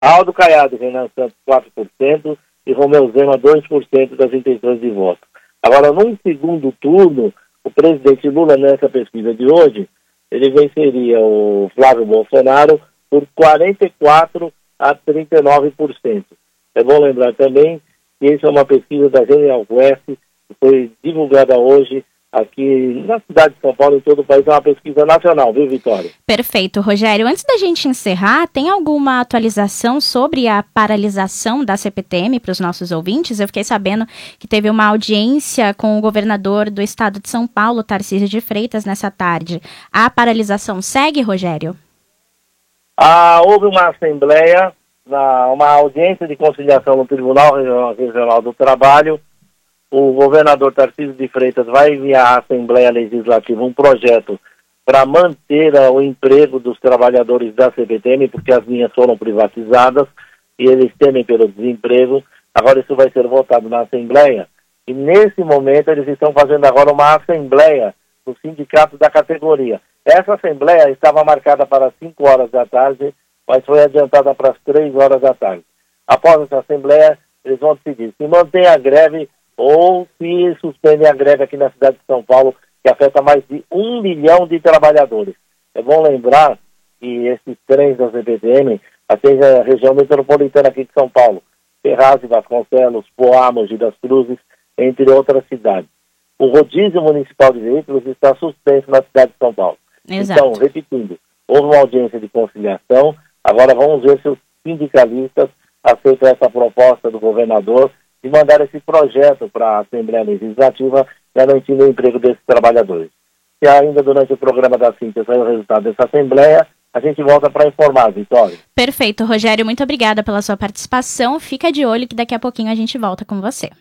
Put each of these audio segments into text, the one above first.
Aldo Caiado e Renan Santos 4% e Romeu Zema 2% das intenções de voto. Agora, num segundo turno, o presidente Lula, nessa pesquisa de hoje, ele venceria o Flávio Bolsonaro por 44% a 39%. É bom lembrar também que isso é uma pesquisa da Genial Quest, que foi divulgada hoje aqui na cidade de São Paulo e em todo o país. É uma pesquisa nacional, viu, Vitória? Perfeito, Rogério. Antes da gente encerrar, tem alguma atualização sobre a paralisação da CPTM para os nossos ouvintes? Eu fiquei sabendo que teve uma audiência com o governador do estado de São Paulo, Tarcísio de Freitas, nessa tarde. A paralisação segue, Rogério? Houve uma assembleia, uma audiência de conciliação no Tribunal Regional do Trabalho. O governador Tarcísio de Freitas vai enviar à Assembleia Legislativa um projeto para manter o emprego dos trabalhadores da CPTM, porque as linhas foram privatizadas e eles temem pelo desemprego. Agora isso vai ser votado na Assembleia e nesse momento eles estão fazendo agora uma Assembleia do sindicato da categoria. Essa Assembleia estava marcada para as 5 horas da tarde, mas foi adiantada para as 3 horas da tarde. Após essa Assembleia, eles vão decidir se mantém a greve ou se suspendem a greve aqui na cidade de São Paulo, que afeta mais de 1 milhão de trabalhadores. É bom lembrar que esses trens da CPTM atendem a região metropolitana aqui de São Paulo, Ferraz e Vasconcelos, Poá, Mogi das Cruzes, entre outras cidades. O rodízio municipal de veículos está suspenso na cidade de São Paulo. Exato. Então, repetindo, houve uma audiência de conciliação, agora vamos ver se os sindicalistas aceitam essa proposta do governador de mandar esse projeto para a Assembleia Legislativa, garantindo o emprego desses trabalhadores. Se ainda durante o programa da Cíntia sair o resultado dessa Assembleia, a gente volta para informar, Vitória. Perfeito, Rogério, muito obrigada pela sua participação. Fica de olho que daqui a pouquinho a gente volta com você.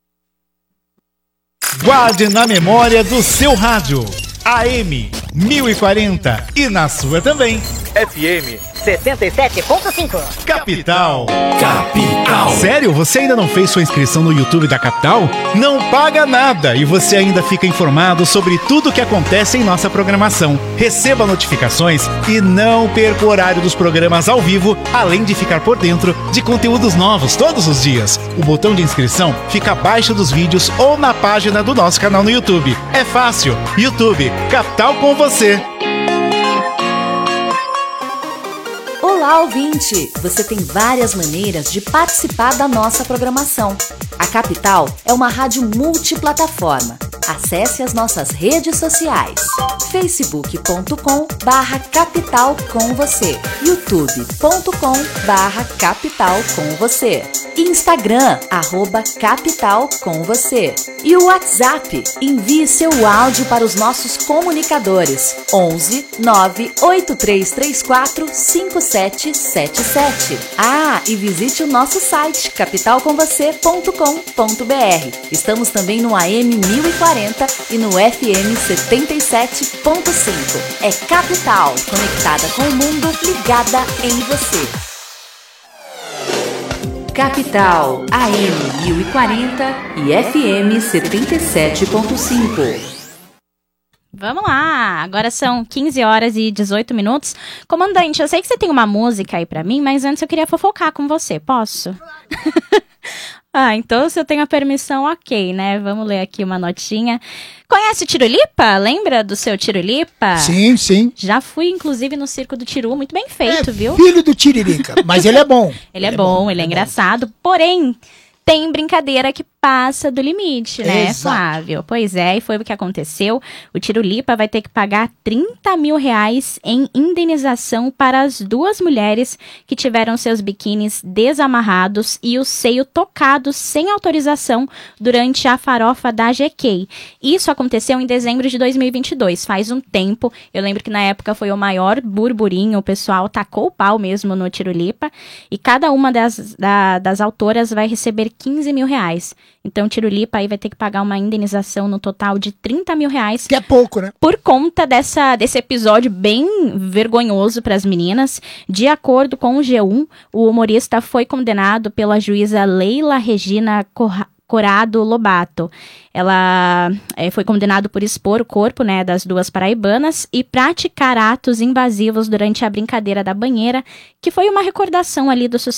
Guarde na memória do seu rádio, AM 1040 e na sua também, FM 77.5. Capital. Sério? Você ainda não fez sua inscrição no YouTube da Capital? Não paga nada e você ainda fica informado sobre tudo o que acontece em nossa programação. Receba notificações e não perca o horário dos programas ao vivo, além de ficar por dentro de conteúdos novos todos os dias. O botão de inscrição fica abaixo dos vídeos ou na página do nosso canal no YouTube. É fácil. YouTube, Capital com você. Olá, ouvinte! Você tem várias maneiras de participar da nossa programação. A Capital é uma rádio multiplataforma. Acesse as nossas redes sociais: facebook.com/capital com você, youtube.com/capital com você, Instagram @capital com você e o WhatsApp. Envie seu áudio para os nossos comunicadores 11 98334 5777. E visite o nosso site capitalcomvocê.com.br. Estamos também no AM 1040 e no FM 77.5. É Capital, conectada com o mundo, ligada em você. Capital, AM 1040 e FM 77.5. Vamos lá, agora são 15 horas e 18 minutos. Comandante, eu sei que você tem uma música aí pra mim, mas antes eu queria fofocar com você, posso? Então se eu tenho a permissão, ok, né? Vamos ler aqui uma notinha. Conhece o Tirulipa? Lembra do seu Tirulipa? Sim, sim. Já fui, inclusive, no Circo do Tiru, muito bem feito, viu? Filho do Tiririca, mas ele é bom. Ele é bom, ele é engraçado, porém... Tem brincadeira que passa do limite, né, Exato. Flávio? Pois é, e foi o que aconteceu. O Tirulipa vai ter que pagar R$30 mil em indenização para as 2 mulheres que tiveram seus biquínis desamarrados e o seio tocado sem autorização durante a farofa da GK. Isso aconteceu em dezembro de 2022, faz um tempo. Eu lembro que na época foi o maior burburinho, o pessoal tacou o pau mesmo no Tirulipa. E cada uma das autoras vai receber R$15 mil. Então o Tirulipa aí vai ter que pagar uma indenização no total de R$30 mil. Que é pouco, né? Por conta desse episódio bem vergonhoso para as meninas. De acordo com o G1, o humorista foi condenado pela juíza Leila Regina Corado Lobato. Ela foi condenada por expor o corpo, né, das duas paraibanas e praticar atos invasivos durante a brincadeira da banheira, que foi uma recordação ali do